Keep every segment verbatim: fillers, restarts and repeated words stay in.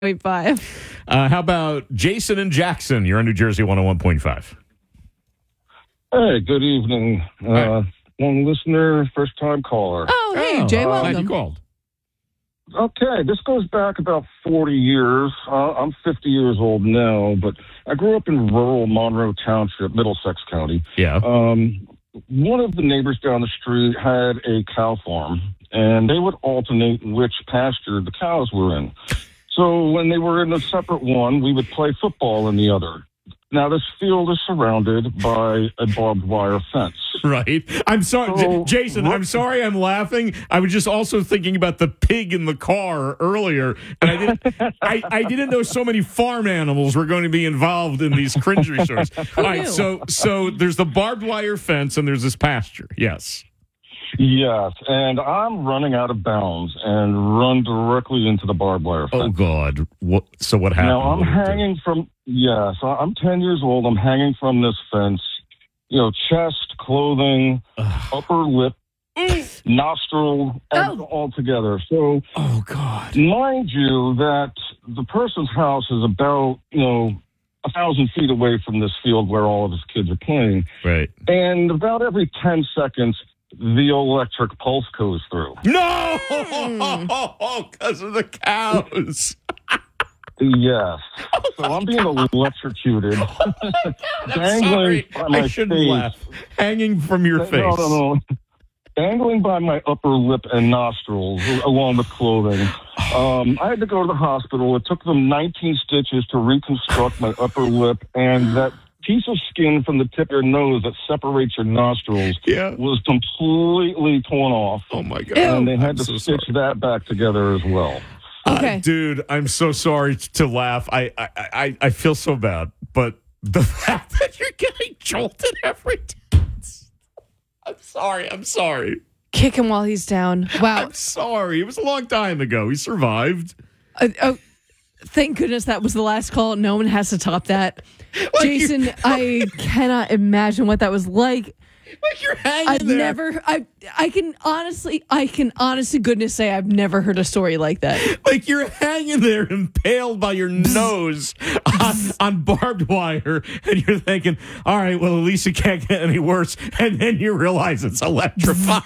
point five. Uh, how about Jason and Jackson? You're on New Jersey one oh one point five. Hey, good evening. Uh, Hi. Long listener, first time caller. Oh, hey, Oh, Jay, glad welcome. you called. Okay, this goes back about forty years. Uh, I'm fifty years old now, but I grew up in rural Monroe Township, Middlesex County. Yeah. Um, one of the neighbors down the street had a cow farm, and they would alternate which pasture the cows were in. So when they were in a separate one, we would play football in the other. Now, this field is surrounded by a barbed wire fence. Right. I'm sorry, So, J- Jason, I'm sorry I'm laughing. I was just also thinking about the pig in the car earlier, and I didn't I, I didn't know so many farm animals were going to be involved in these cringery stories. All right, so so there's the barbed wire fence and there's this pasture. Yes. Yes, and I'm running out of bounds and run directly into the barbed wire fence. Oh God. What so what happened? Now, I'm What did you do? hanging from, yeah, so I'm ten years old. I'm hanging from this fence, you know, chest, clothing, upper lip, nostril, and Oh. all together. So, Oh God. mind you that the person's house is about, you know, a thousand feet away from this field where all of his kids are playing. Right. And about every ten seconds, the electric pulse goes through. No, because of the cows. Yes. So I'm being electrocuted. I'm Dangling sorry. by my I shouldn't face. laugh. Hanging from your face. No, no, no. Dangling by my upper lip and nostrils, along with clothing. Um, I had to go to the hospital. It took them nineteen stitches to reconstruct my upper lip, and that piece of skin from the tip of your nose that separates your nostrils Yeah. was completely torn off. Oh my God. And they had I'm to so stitch sorry. that back together as well. Okay. Uh, dude, I'm so sorry to laugh. I, I, I, I feel so bad, but the fact that you're getting jolted every day. I'm sorry. I'm sorry. Kick him while he's down. Wow. I'm sorry. It was a long time ago. He survived. Uh, oh, thank goodness that was the last call. No one has to top that. Like Jason, you- I cannot imagine what that was like. Like you're hanging I've there. never, I, I can honestly, I can honest to goodness say I've never heard a story like that. Like you're hanging there impaled by your nose on, on barbed wire, and you're thinking, all right, well, at least it can't get any worse. And then you realize it's electrified.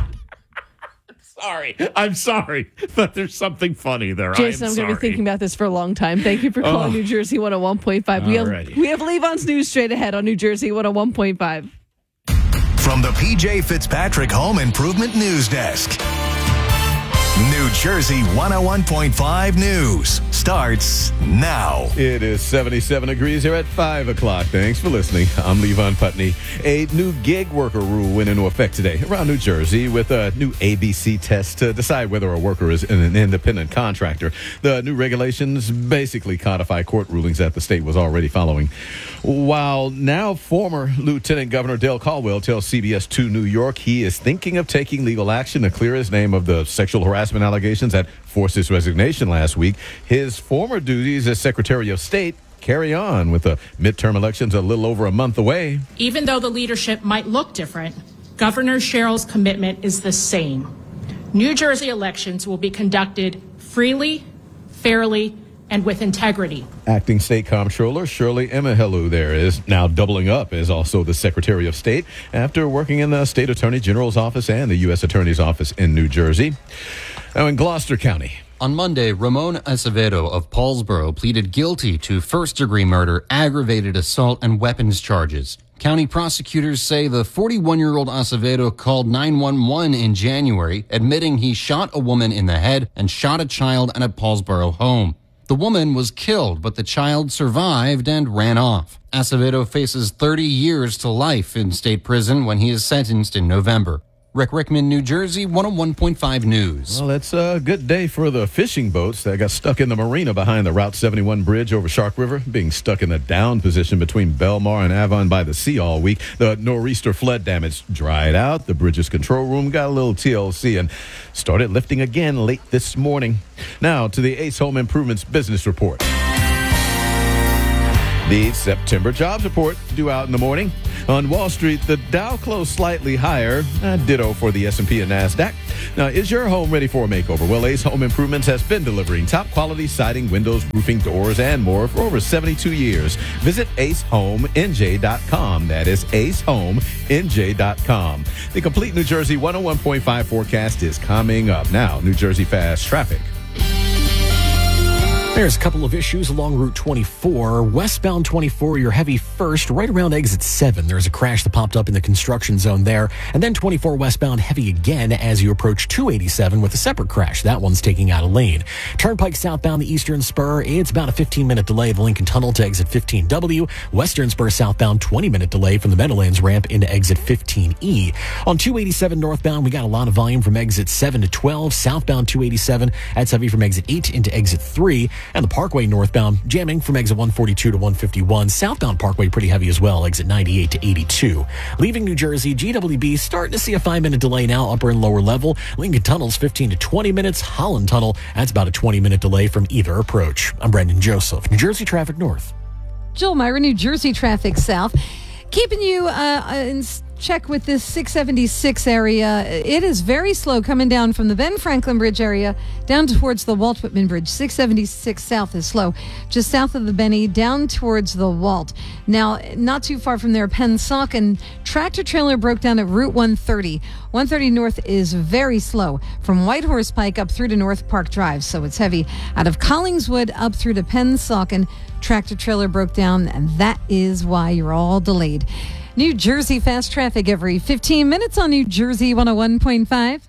Sorry. I'm sorry. But there's something funny there. Jason, I am I'm going to be sorry. thinking about this for a long time. Thank you for calling Oh. New Jersey one oh one point five. We have, Alrighty. we have Levon's News straight ahead on New Jersey one oh one point five. From the P J Fitzpatrick Home Improvement News Desk. New Jersey one oh one point five News starts now. It is seventy-seven degrees here at five o'clock. Thanks for listening. I'm Levon Putney. A new gig worker rule went into effect today around New Jersey with a new A B C test to decide whether a worker is an independent contractor. The new regulations basically codify court rulings that the state was already following. While now former Lieutenant Governor Dale Caldwell tells C B S two New York he is thinking of taking legal action to clear his name of the sexual harassment allegations that forced his resignation last week, his former duties as Secretary of State carry on with the midterm elections a little over a month away. Even though the leadership might look different, Governor Sherrill's commitment is the same. New Jersey elections will be conducted freely, fairly, and with integrity. Acting State Comptroller Shirley Emahelu there is now doubling up as also the Secretary of State after working in the State Attorney General's office and the U S Attorney's office in New Jersey. Now in Gloucester County. On Monday, Ramon Acevedo of Paulsboro pleaded guilty to first-degree murder, aggravated assault, and weapons charges. County prosecutors say the forty-one-year-old Acevedo called nine one one in January, admitting he shot a woman in the head and shot a child at a Paulsboro home. The woman was killed, but the child survived and ran off. Acevedo faces thirty years to life in state prison when he is sentenced in November. Rick Rickman, New Jersey, one oh one point five News. Well, it's a good day for the fishing boats that got stuck in the marina behind the Route seventy-one bridge over Shark River, being stuck in the down position between Belmar and Avon by the Sea all week. The nor'easter flood damage dried out. The bridge's control room got a little T L C and started lifting again late this morning. Now to the Ace Home Improvements Business Report. The September jobs report due out in the morning. On Wall Street, the Dow closed slightly higher. Uh, ditto for the S and P and NASDAQ. Now, is your home ready for a makeover? Well, Ace Home Improvements has been delivering top quality siding, windows, roofing, doors, and more for over seventy-two years. Visit ace home n j dot com. That is ace home n j dot com. The complete New Jersey one oh one point five forecast is coming up. Now, New Jersey Fast Traffic. There's a couple of issues along Route twenty-four. Westbound twenty-four, you're heavy first, right around exit seven. There's a crash that popped up in the construction zone there. And then twenty-four westbound heavy again as you approach two eighty-seven with a separate crash. That one's taking out a lane. Turnpike southbound the Eastern Spur, it's about a fifteen-minute delay. The Lincoln Tunnel to exit fifteen W. Western Spur southbound, twenty-minute delay from the Meadowlands ramp into exit fifteen E. On two eighty-seven northbound, we got a lot of volume from exit seven to twelve. Southbound two eighty-seven, that's heavy from exit eight into exit three. And the Parkway northbound, jamming from exit one forty-two to one fifty-one. Southbound Parkway pretty heavy as well, exit ninety-eight to eighty-two. Leaving New Jersey, G W B starting to see a five-minute delay now, upper and lower level. Lincoln Tunnel's fifteen to twenty minutes. Holland Tunnel, that's about a twenty-minute delay from either approach. I'm Brendan Joseph, New Jersey Traffic North. Joel Myra, New Jersey Traffic South. Keeping you uh, in check with this six seventy-six area. It is very slow coming down from the Ben Franklin Bridge area down towards the Walt Whitman Bridge. six seventy-six South is slow. Just south of the Benny, down towards the Walt. Now, not too far from there, Pennsauken tractor trailer broke down at Route one thirty. one thirty North is very slow from Whitehorse Pike up through to North Park Drive, so it's heavy. Out of Collingswood up through to Pennsauken, tractor trailer broke down, and that is why you're all delayed. New Jersey Fast Traffic every fifteen minutes on New Jersey one oh one point five.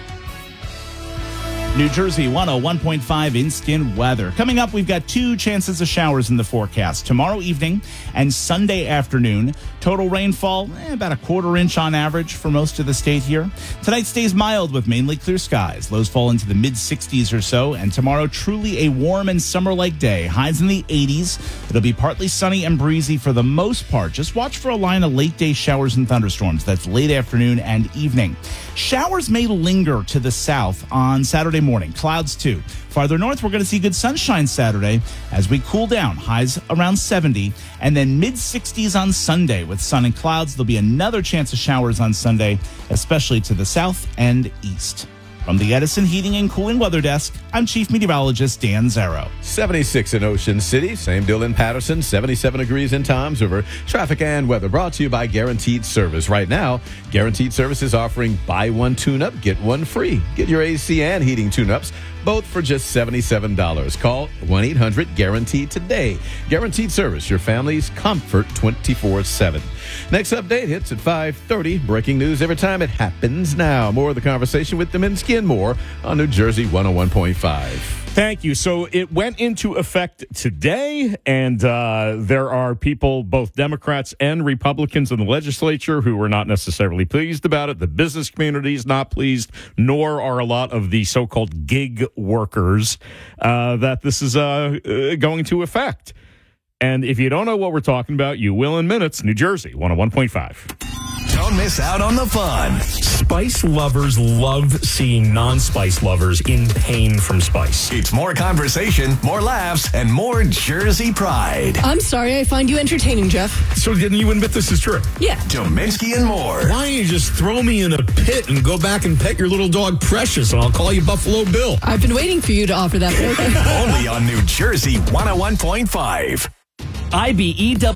New Jersey one oh one point five in-skin weather. Coming up, we've got two chances of showers in the forecast. Tomorrow evening and Sunday afternoon. Total rainfall, eh, about a quarter inch on average for most of the state here. Tonight stays mild with mainly clear skies. Lows fall into the mid-sixties or so. And tomorrow, truly a warm and summer-like day. Highs in the eighties. It'll be partly sunny and breezy for the most part. Just watch for a line of late-day showers and thunderstorms. That's late afternoon and evening. Showers may linger to the south on Saturday morning. Clouds too. Farther north, we're going to see good sunshine Saturday as we cool down. Highs around seventy, and then mid-sixties on Sunday with sun and clouds. There'll be another chance of showers on Sunday, especially to the south and east. From the Edison Heating and Cooling Weather Desk, I'm Chief Meteorologist Dan Zarrow. seventy-six in Ocean City. Same deal in Patterson. seventy-seven degrees in Toms River. Traffic and weather brought to you by Guaranteed Service. Right now, Guaranteed Service is offering buy one tune-up, get one free. Get your A C and heating tune-ups, both for just seventy-seven dollars. Call one eight hundred guaranteed today. Guaranteed Service, your family's comfort twenty-four seven. Next update hits at five thirty. Breaking news every time it happens now. More of the conversation with them in Skidmore on New Jersey one oh one point five. Thank you. So it went into effect today, and uh, there are people, both Democrats and Republicans in the legislature, who are not necessarily pleased about it. The business community is not pleased, nor are a lot of the so-called gig workers uh, that this is uh, uh, going to affect. And if you don't know what we're talking about, you will in minutes. New Jersey one oh one point five. Don't miss out on the fun. Spice lovers love seeing non-spice lovers in pain from spice. It's more conversation, more laughs, and more Jersey pride. I'm sorry, I find you entertaining, Jeff. So didn't you admit this is true? Yeah. Dominski and more. Why don't you just throw me in a pit and go back and pet your little dog Precious, and I'll call you Buffalo Bill. I've been waiting for you to offer that. Only on New Jersey one oh one point five. I B E W.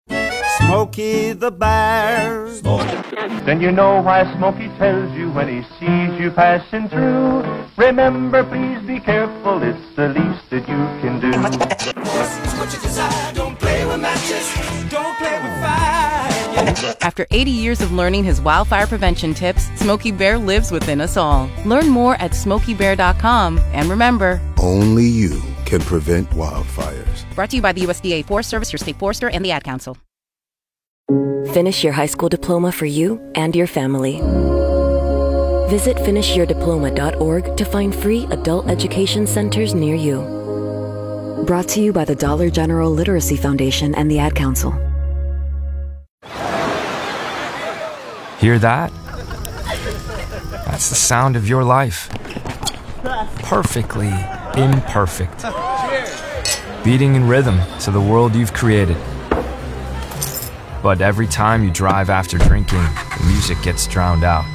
Smokey the Bear. Then you know why Smokey tells you when he sees you passing through. Remember, please be careful, it's the least that you can do. What you desire, don't play with matches, don't play with fire. After eighty years of learning his wildfire prevention tips, Smokey Bear lives within us all. Learn more at smokey bear dot com, and remember, only you can prevent wildfires. Brought to you by the U S D A Forest Service, your state forester, and the Ad Council. Finish your high school diploma for you and your family. Visit finish your diploma dot org to find free adult education centers near you. Brought to you by the Dollar General Literacy Foundation and the Ad Council. Hear that? That's the sound of your life. Perfectly imperfect. Beating in rhythm to the world you've created. But every time you drive after drinking, the music gets drowned out.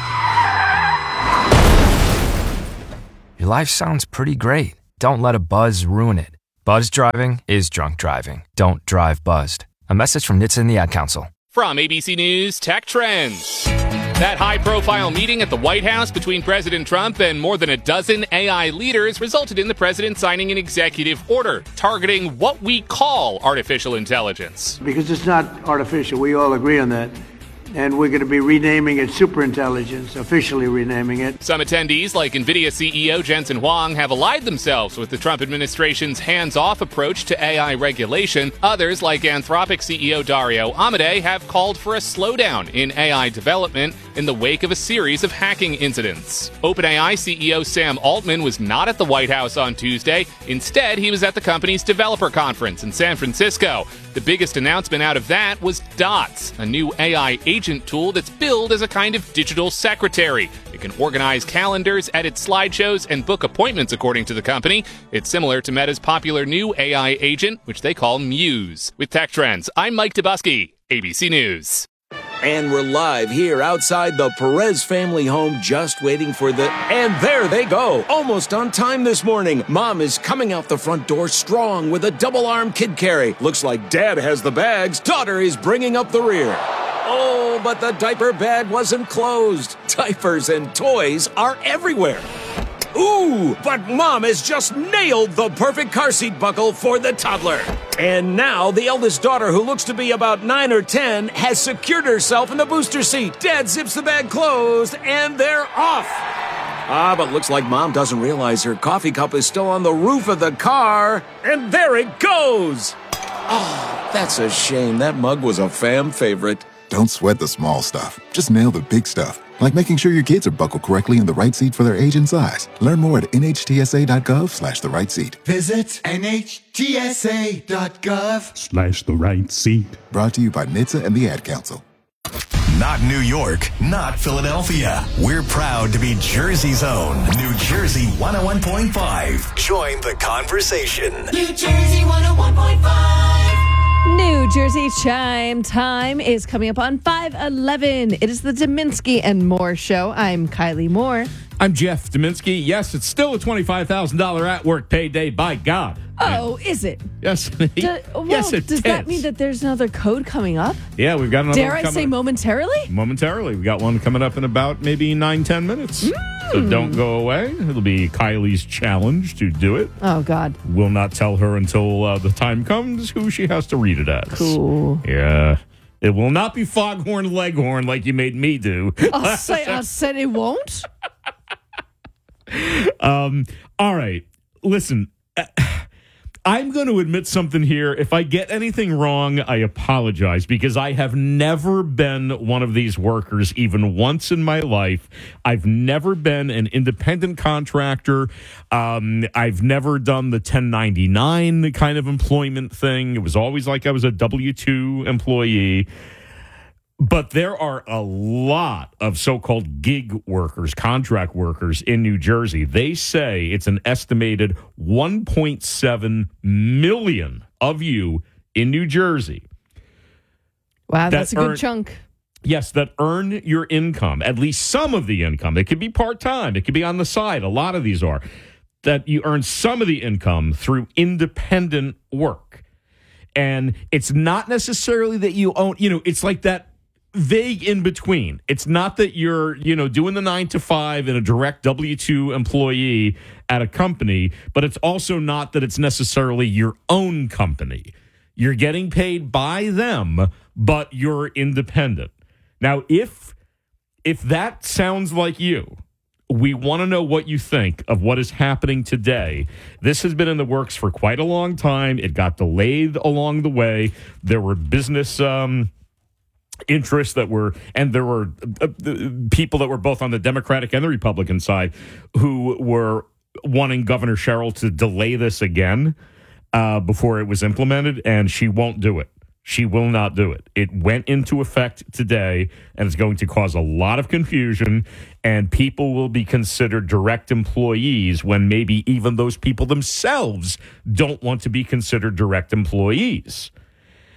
Your life sounds pretty great. Don't let a buzz ruin it. Buzz driving is drunk driving. Don't drive buzzed. A message from N H T S A and the Ad Council. From A B C News Tech Trends. That high-profile meeting at the White House between President Trump and more than a dozen A I leaders resulted in the president signing an executive order targeting what we call artificial intelligence. Because it's not artificial. We all agree on that. And we're going to be renaming it superintelligence, officially renaming it. Some attendees, like NVIDIA C E O Jensen Huang, have allied themselves with the Trump administration's hands-off approach to A I regulation. Others, like Anthropic C E O Dario Amodei, have called for a slowdown in A I development in the wake of a series of hacking incidents. OpenAI C E O Sam Altman was not at the White House on Tuesday. Instead, he was at the company's developer conference in San Francisco. The biggest announcement out of that was Dots, a new A I agent tool that's billed as a kind of digital secretary. It can organize calendars, edit slideshows, and book appointments, according to the company. It's similar to Meta's popular new A I agent, which they call Muse. With Tech Trends, I'm Mike Dubusky, A B C News. And we're live here outside the Perez family home, just waiting for the... And there they go, almost on time this morning. Mom is coming out the front door strong with a double-arm kid carry. Looks like Dad has the bags. Daughter is bringing up the rear. Oh, but the diaper bag wasn't closed. Diapers and toys are everywhere. Ooh, but Mom has just nailed the perfect car seat buckle for the toddler. And now the eldest daughter, who looks to be about nine or ten, has secured herself in the booster seat. Dad zips the bag closed, and they're off. Ah, but looks like Mom doesn't realize her coffee cup is still on the roof of the car. And there it goes. Oh, that's a shame. That mug was a fam favorite. Don't sweat the small stuff. Just nail the big stuff. Like making sure your kids are buckled correctly in the right seat for their age and size. Learn more at nhtsa.gov slash the right seat. Visit nhtsa.gov Slash the right seat. Brought to you by N H T S A and the Ad Council. Not New York, not Philadelphia. We're proud to be Jersey's own New Jersey one oh one point five. Join the conversation. New Jersey one oh one point five. New Jersey Chime Time is coming up on five eleven. It is the Dominski and Moore Show. I'm Kylie Moore. I'm Jeff Dominski. Yes, it's still a twenty-five thousand dollars at-work payday, by God. Oh, is it? Yes. Do, well, yes, it does is. that mean that there's another code coming up? Yeah, we've got another Dare one I coming say up. momentarily? Momentarily. We got one coming up in about maybe nine, ten minutes. Mm. So don't go away. It'll be Kylie's challenge to do it. Oh, God. We'll not tell her until uh, the time comes who she has to read it as. Cool. Yeah. It will not be Foghorn Leghorn like you made me do. I'll say I said it won't. um. All right. Listen, I'm going to admit something here. If I get anything wrong, I apologize, because I have never been one of these workers even once in my life. I've never been an independent contractor. Um, I've never done the ten ninety-nine kind of employment thing. It was always like I was a W two employee. But there are a lot of so-called gig workers, contract workers in New Jersey. They say it's an estimated one point seven million of you in New Jersey. Wow, that's a good earn, chunk. Yes, that earn your income, at least some of the income. It could be part-time. It could be on the side. A lot of these are. That you earn some of the income through independent work. And it's not necessarily that you own, you know, it's like that vague in between. It's not that you're, you know, doing the nine to five in a direct W two employee at a company, but it's also not that it's necessarily your own company. You're getting paid by them, but you're independent. Now, if if that sounds like you, we want to know what you think of what is happening today. This has been in the works for quite a long time. It got delayed along the way. There were business um interests that were, and there were uh, people that were both on the Democratic and the Republican side who were wanting Governor Sherrill to delay this again uh, before it was implemented, and she won't do it. She will not do it. It went into effect today, and it's going to cause a lot of confusion, and people will be considered direct employees when maybe even those people themselves don't want to be considered direct employees.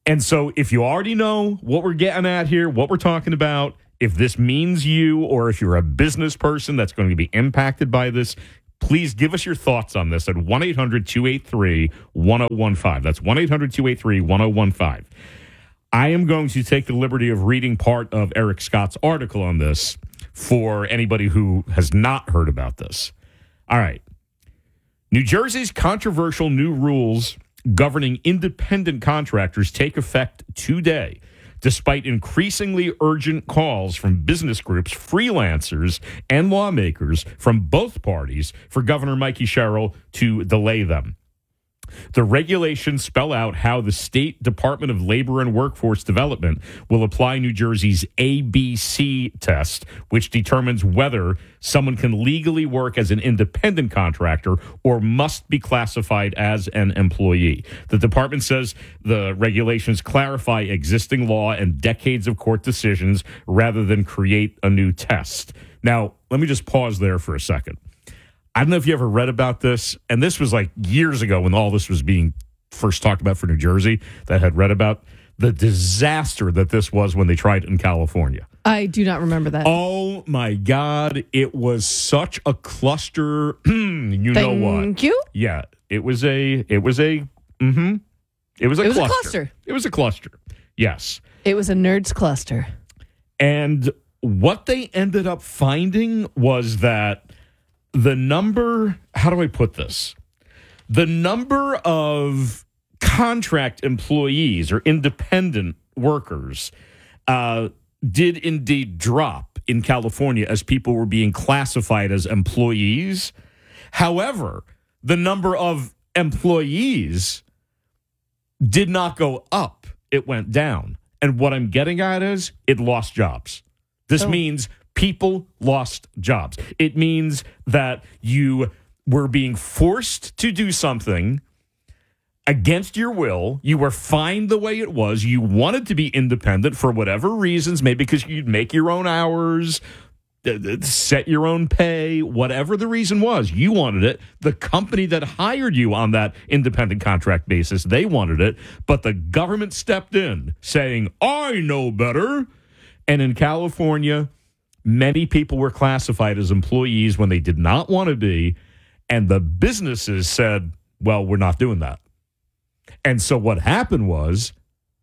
And so if you already know what we're getting at here, what we're talking about, if this means you or if you're a business person that's going to be impacted by this, please give us your thoughts on this at one eight hundred two eight three one zero one five. That's one eight hundred two eight three one zero one five. I am going to take the liberty of reading part of Eric Scott's article on this for anybody who has not heard about this. All right. New Jersey's controversial new rules governing independent contractors take effect today, despite increasingly urgent calls from business groups, freelancers, and lawmakers from both parties for Governor Mikey Sherrill to delay them. The regulations spell out how the State Department of Labor and Workforce Development will apply New Jersey's A B C test, which determines whether someone can legally work as an independent contractor or must be classified as an employee. The department says the regulations clarify existing law and decades of court decisions rather than create a new test. Now, let me just pause there for a second. I don't know if you ever read about this, and this was like years ago when all this was being first talked about for New Jersey, that had read about the disaster that this was when they tried it in California. I do not remember that. Oh, my God. It was such a cluster. you Thank know what? Thank you. Yeah, it was a, it was a, mm-hmm. It was a it was cluster. a cluster. It was a cluster. Yes. It was a nerds cluster. And what they ended up finding was that the number, how do I put this? The number of contract employees or independent workers uh, did indeed drop in California as people were being classified as employees. However, the number of employees did not go up. It went down. And what I'm getting at is it lost jobs. This Oh. means people lost jobs. It means that you were being forced to do something against your will. You were fine the way it was. You wanted to be independent for whatever reasons, maybe because you'd make your own hours, set your own pay, whatever the reason was. You wanted it. The company that hired you on that independent contract basis, they wanted it. But the government stepped in saying, I know better. And in California, many people were classified as employees when they did not want to be, and the businesses said, well, we're not doing that. And so what happened was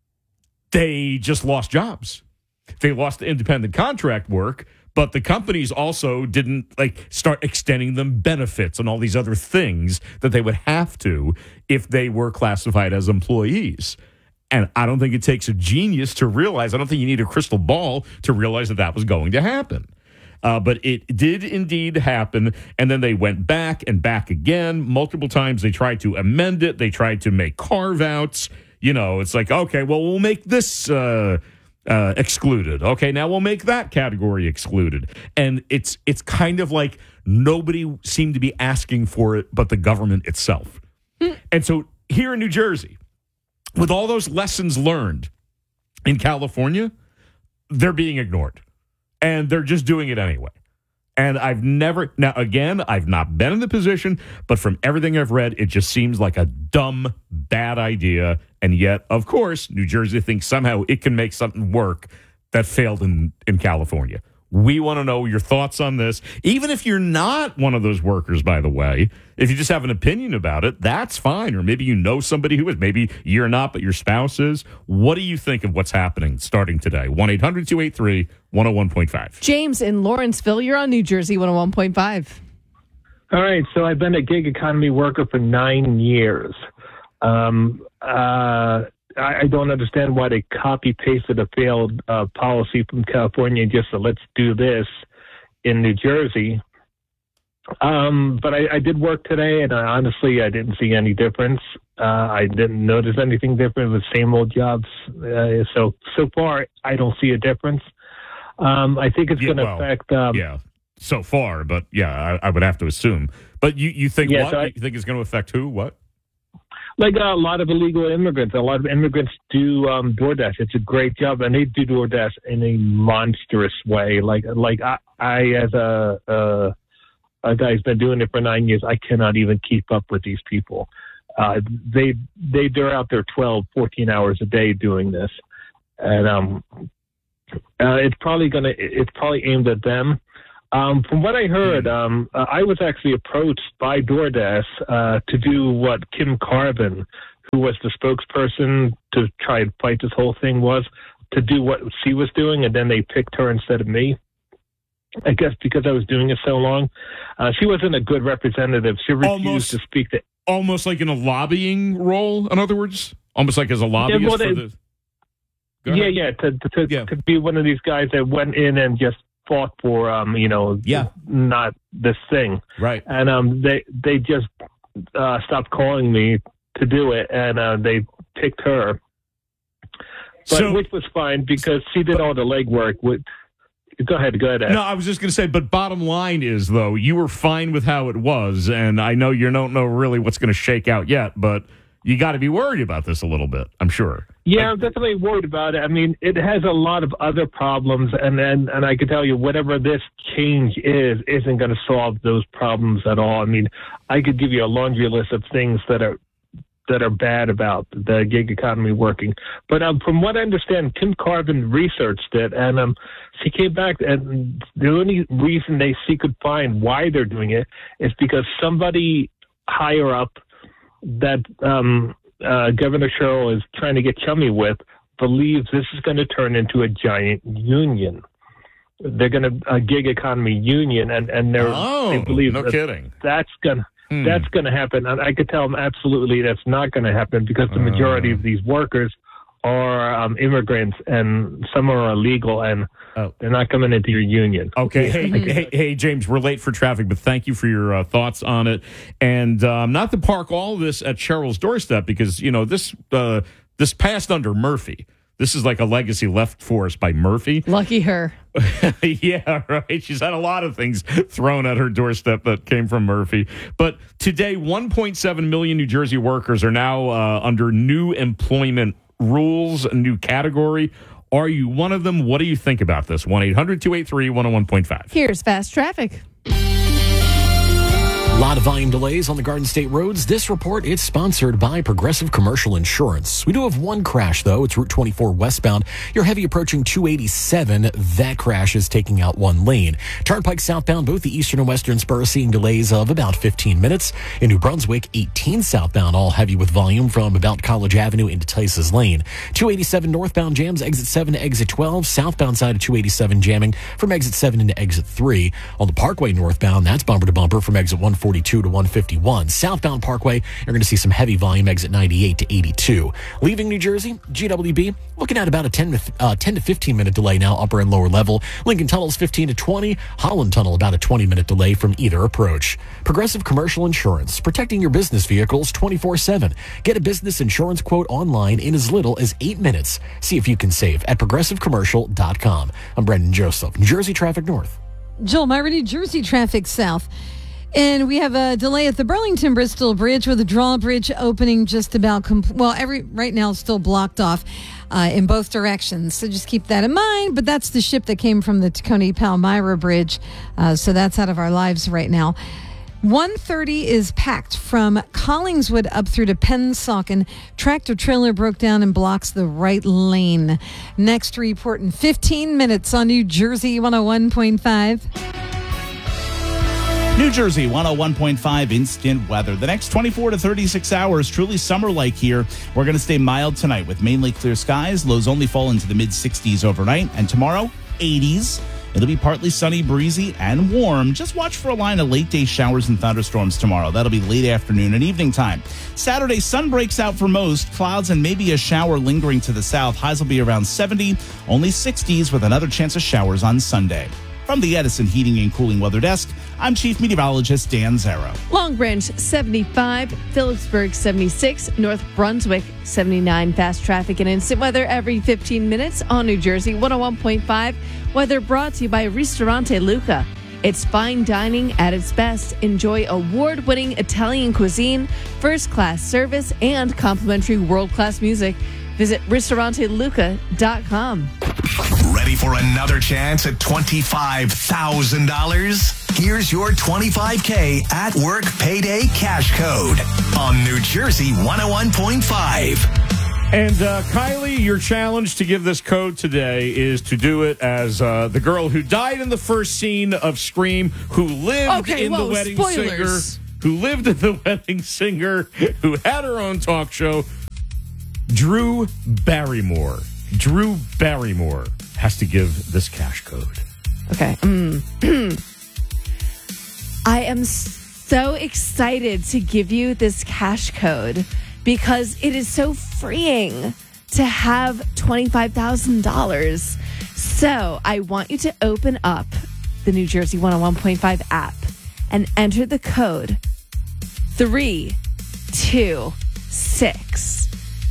they just lost jobs. They lost the independent contract work, but the companies also didn't like start extending them benefits and all these other things that they would have to if they were classified as employees. And I don't think it takes a genius to realize, I don't think you need a crystal ball to realize that that was going to happen. Uh, but it did indeed happen. And then they went back and back again. Multiple times they tried to amend it. They tried to make carve-outs. You know, it's like, okay, well, we'll make this uh, uh, excluded. Okay, now we'll make that category excluded. And it's it's kind of like nobody seemed to be asking for it but the government itself. And so here in New Jersey, with all those lessons learned in California, they're being ignored. And they're just doing it anyway. And I've never, now again, I've not been in the position, but from everything I've read, it just seems like a dumb, bad idea. And yet, of course, New Jersey thinks somehow it can make something work that failed in, in California. We want to know your thoughts on this. Even if you're not one of those workers, by the way, if you just have an opinion about it, that's fine. Or maybe you know somebody who is. Maybe you're not, but your spouse is. What do you think of what's happening starting today? one eight hundred two eight three one oh one point five. James in Lawrenceville, you're on New Jersey one oh one point five. All right, so I've been a gig economy worker for nine years. Um, uh, I, I don't understand why they copy-pasted a failed uh, policy from California and just said, let's do this in New Jersey. Um, but I, I did work today, and I, honestly, I didn't see any difference. Uh, I didn't notice anything different with same old jobs. Uh, so, so far, I don't see a difference. Um, I think it's Yeah, going to well, affect... Um, yeah, so far, but yeah, I, I would have to assume. But you, you think Yeah, what? so I- you think it's going to affect who? What? Like uh, a lot of illegal immigrants. A lot of immigrants do um, DoorDash. It's a great job, and they do DoorDash in a monstrous way. Like, like I, I as a, a a guy who's been doing it for nine years, I cannot even keep up with these people. Uh, they they they're out there twelve, fourteen hours a day doing this, and um, uh, it's probably gonna it's probably aimed at them. Um, from what I heard, um, uh, I was actually approached by DoorDash uh, to do what Kim Carvin, who was the spokesperson to try and fight this whole thing, was to do what she was doing, and then they picked her instead of me. I guess because I was doing it so long. Uh, she wasn't a good representative. She refused Almost. to speak to... Almost like in a lobbying role, in other words? Almost like as a lobbyist Yeah, well, for they- the... Go Yeah, ahead. yeah, to, to, to, to be one of these guys that went in and just fought for, um, you know, Yeah. not this thing. Right. And um, they they just uh, stopped calling me to do it, and uh, they picked her. But So- which was fine because she did all the legwork. With go ahead, go ahead. Ed. No, I was just going to say, but bottom line is, though, you were fine with how it was, and I know you don't know really what's going to shake out yet, but you got to be worried about this a little bit, I'm sure. Yeah, I'm definitely worried about it. I mean, it has a lot of other problems, and then and I can tell you, whatever this change is, isn't going to solve those problems at all. I mean, I could give you a laundry list of things that are that are bad about the gig economy working. But um, from what I understand, Kim Carvin researched it, and um, she came back, and the only reason they she could find why they're doing it is because somebody higher up that um, uh, Governor Sherrill is trying to get chummy with believes this is going to turn into a giant union. They're going to a gig economy union, and and they're Oh, they believe no that kidding. that's going Hmm. that's going to happen. And I could tell them absolutely that's not going to happen because the majority Uh. of these workers are um, immigrants, and some are illegal, and Oh. they're not coming into your union. Okay. Hey, hey, hey, James, we're late for traffic, but thank you for your uh, thoughts on it. And um, not to park all of this at Cheryl's doorstep because, you know, this uh, this passed under Murphy. This is like a legacy left for us by Murphy. Lucky her. Yeah, right. She's had a lot of things thrown at her doorstep that came from Murphy. But today, one point seven million New Jersey workers are now uh, under new employment rules, a new category. Are you one of them? What do you think about this? one eight hundred two eight three one oh one point five. Here's fast traffic. A lot of volume delays on the Garden State roads. This report is sponsored by Progressive Commercial Insurance. We do have one crash, though. It's Route twenty-four westbound. You're heavy approaching two eighty-seven. That crash is taking out one lane. Turnpike southbound, both the eastern and western spurs seeing delays of about fifteen minutes. In New Brunswick, eighteen southbound, all heavy with volume from about College Avenue into Tice's Lane. two eighty-seven northbound jams, exit seven to exit twelve. Southbound side of two eighty-seven jamming from exit seven into exit three. On the Parkway northbound, that's bumper to bumper from exit one forty-two to one fifty-one. Southbound Parkway, you're going to see some heavy volume exit ninety-eight to eighty-two. Leaving New Jersey, G W B, looking at about a ten to fifteen minute delay now, upper and lower level. Lincoln Tunnel's fifteen to twenty. Holland Tunnel, about a twenty minute delay from either approach. Progressive Commercial Insurance, protecting your business vehicles twenty-four seven. Get a business insurance quote online in as little as eight minutes. See if you can save at progressive commercial dot com. I'm Brendan Joseph, New Jersey Traffic North. Joel Myra, New Jersey traffic south. And we have a delay at the Burlington Bristol Bridge with the drawbridge opening just about, compl- well, every right now it's still blocked off uh, in both directions. So just keep that in mind. But that's the ship that came from the Tacony Palmyra Bridge. Uh, so that's out of our lives right now. one thirty is packed from Collingswood up through to Pennsauken. Tractor trailer broke down and blocks the right lane. Next report in fifteen minutes on New Jersey one oh one point five. New Jersey one oh one point five instant weather. The next twenty-four to thirty-six hours, truly summer-like here. We're going to stay mild tonight with mainly clear skies. Lows only fall into the mid sixties overnight. And tomorrow, eighties. It'll be partly sunny, breezy, and warm. Just watch for a line of late-day showers and thunderstorms tomorrow. That'll be late afternoon and evening time. Saturday, sun breaks out for most. Clouds and maybe a shower lingering to the south. Highs will be around seventy, only sixties with another chance of showers on Sunday. From the Edison Heating and Cooling Weather Desk, I'm Chief Meteorologist Dan Zarrow. Long Branch seventy-five, Phillipsburg seventy-six, North Brunswick seventy-nine. Fast traffic and instant weather every fifteen minutes on New Jersey one oh one point five. Weather brought to you by Ristorante Luca. It's fine dining at its best. Enjoy award-winning Italian cuisine, first-class service, and complimentary world-class music. Visit ristorante luca dot com. Ready for another chance at twenty-five thousand dollars? Here's your twenty-five K at work payday cash code on New Jersey one oh one point five. And uh, Kylie, your challenge to give this code today is to do it as uh, the girl who died in the first scene of Scream, who lived Okay, in whoa, the Wedding spoilers. Singer, who lived in the Wedding Singer, who had her own talk show. Drew Barrymore. Drew Barrymore has to give this cash code. Okay. Mm. I am so excited to give you this cash code because it is so freeing to have twenty-five thousand dollars. So I want you to open up the New Jersey one oh one point five app and enter the code three two six.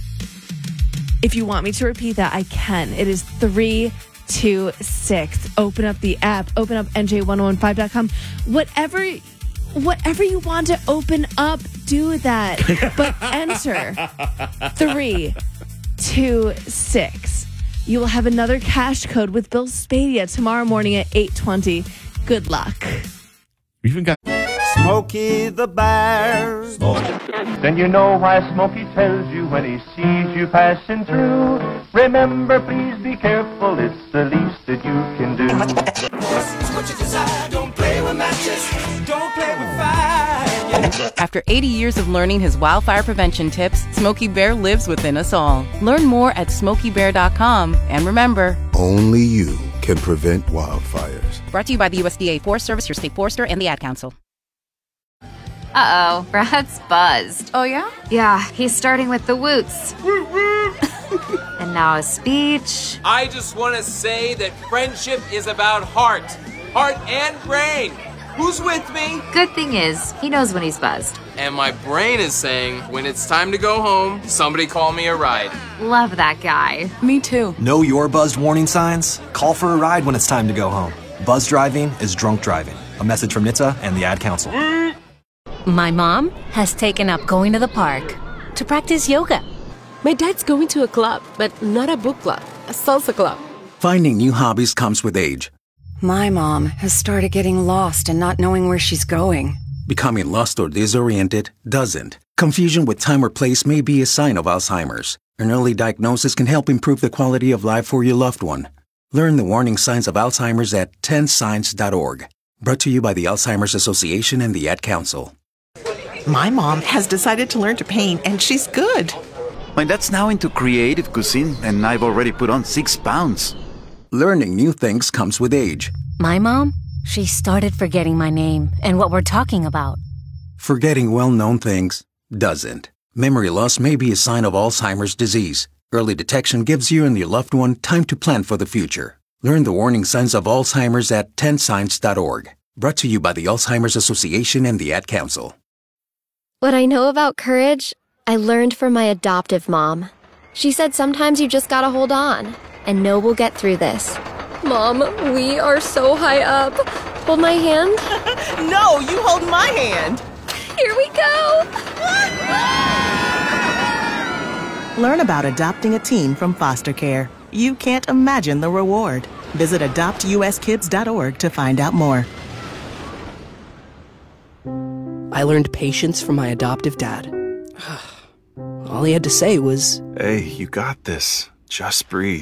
If you want me to repeat that, I can. It is three two six. Open up the app. Open up N J one oh one five dot com. Whatever, whatever you want to open up, do that. But enter three two six. You will have another cash code with Bill Spadia tomorrow morning at eight twenty. Good luck. We even got Smokey the Bear. Then you know why Smokey tells you when he sees you passing through. Remember, please be careful, it's the least that you can do. What you desire, don't play with matches, don't play with fire. After eighty years of learning his wildfire prevention tips, Smokey Bear lives within us all. Learn more at smokey bear dot com. And remember, only you can prevent wildfires. Brought to you by the U S D A Forest Service, your state forester, and the Ad Council. Uh-oh, Brad's buzzed. Oh, yeah? Yeah, he's starting with the woots. And now a speech. I just want to say that friendship is about heart. Heart and brain. Who's with me? Good thing is, he knows when he's buzzed. And my brain is saying, when it's time to go home, somebody call me a ride. Love that guy. Me too. Know your buzzed warning signs? Call for a ride when it's time to go home. Buzz driving is drunk driving. A message from N H T S A and the Ad Council. My mom has taken up going to the park to practice yoga. My dad's going to a club, but not a book club, a salsa club. Finding new hobbies comes with age. My mom has started getting lost and not knowing where she's going. Becoming lost or disoriented doesn't. Confusion with time or place may be a sign of Alzheimer's. An early diagnosis can help improve the quality of life for your loved one. Learn the warning signs of Alzheimer's at ten signs dot org. Brought to you by the Alzheimer's Association and the Ad Council. My mom has decided to learn to paint, and she's good. My dad's now into creative cuisine, and I've already put on six pounds. Learning new things comes with age. My mom, she started forgetting my name and what we're talking about. Forgetting well-known things doesn't. Memory loss may be a sign of Alzheimer's disease. Early detection gives you and your loved one time to plan for the future. Learn the warning signs of Alzheimer's at ten signs dot org. Brought to you by the Alzheimer's Association and the Ad Council. What I know about courage, I learned from my adoptive mom. She said sometimes you just gotta hold on and know we'll get through this. Mom, we are so high up. Hold my hand. No, you hold my hand. Here we go. Learn about adopting a teen from foster care. You can't imagine the reward. Visit adopt u s kids dot org to find out more. I learned patience from my adoptive dad. All he had to say was, "Hey, you got this. Just breathe."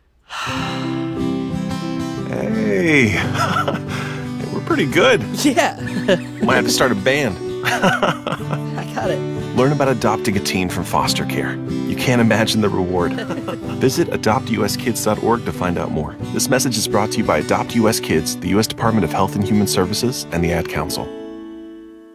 Hey, we're pretty good. Yeah. Might have to start a band. I got it. Learn about adopting a teen from foster care. You can't imagine the reward. Visit adopt u s kids dot org to find out more. This message is brought to you by Adopt U S Kids, the U S Department of Health and Human Services, and the Ad Council.